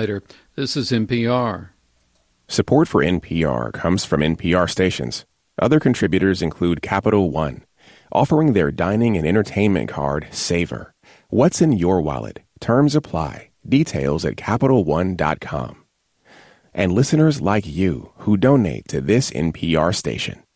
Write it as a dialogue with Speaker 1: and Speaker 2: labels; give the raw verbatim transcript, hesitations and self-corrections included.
Speaker 1: Snyder. This is N P R.
Speaker 2: Support for N P R comes from N P R stations. Other contributors include Capital One, offering their dining and entertainment card, Savor. What's in your wallet? Terms apply. Details at Capital One dot com. And listeners like you who donate to this N P R station.